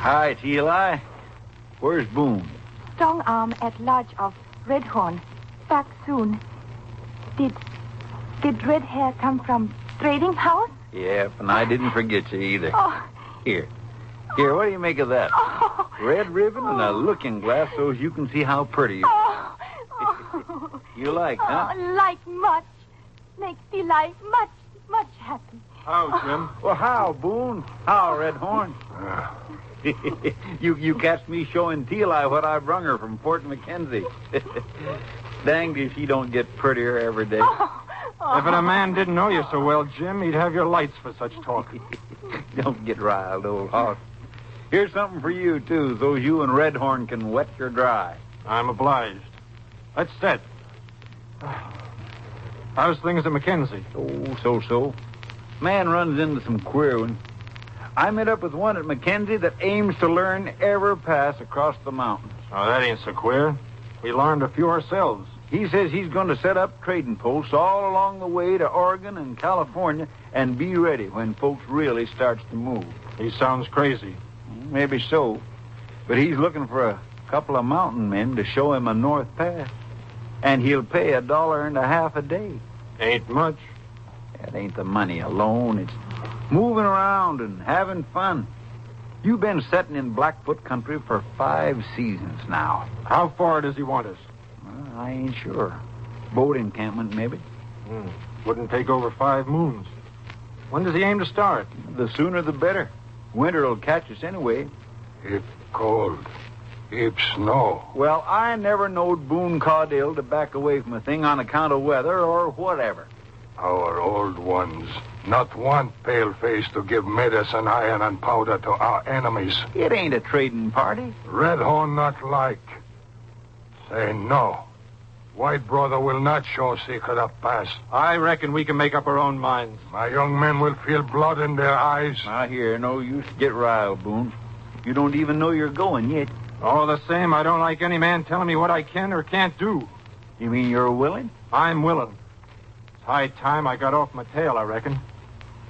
Hi, it's Eli. Where's Boone? Strong arm at lodge of Redhorn. Back soon. Did red hair come from trading house? Yep, and I didn't forget you either. Oh. Here, what do you make of that? Oh. Red ribbon and a looking glass so you can see how pretty you are. Oh. You like, huh? Oh, like much. Makes me like much happy. How, Jim? Well, how, Boone? How, Redhorn? You catch me showing Eli what I brung her from Fort McKenzie. Danged if she don't get prettier every day. If a man didn't know you so well, Jim, he'd have your lights for such talk. Don't get riled, old hoss. Here's something for you, too, so you and Redhorn can wet your dry. I'm obliged. Let's set. How's things at McKenzie? Oh, so-so. Man runs into some queer ones. I met up with one at McKenzie that aims to learn every pass across the mountains. Oh, that ain't so queer. We learned a few ourselves. He says he's going to set up trading posts all along the way to Oregon and California and be ready when folks really starts to move. He sounds crazy. Maybe so. But he's looking for a couple of mountain men to show him a north pass. And he'll pay $1.50 a day. Ain't much. That ain't the money alone. It's moving around and having fun. You've been setting in Blackfoot country for 5 seasons now. How far does he want us? Well, I ain't sure. Boat encampment, maybe. Wouldn't take over 5 moons. When does he aim to start? The sooner the better. Winter'll catch us anyway. It's cold. Heap snow. Well, I never knowed Boone Caudill to back away from a thing on account of weather or whatever. Our old ones. Not one pale-face to give medicine, iron, and powder to our enemies. It ain't a trading party. Redhorn not like. Say no. White brother will not show secret of pass. I reckon we can make up our own minds. My young men will feel blood in their eyes. Now, here, no use to get riled, Boone. You don't even know you're going yet. All the same, I don't like any man telling me what I can or can't do. You mean you're willing? I'm willing. It's high time I got off my tail, I reckon.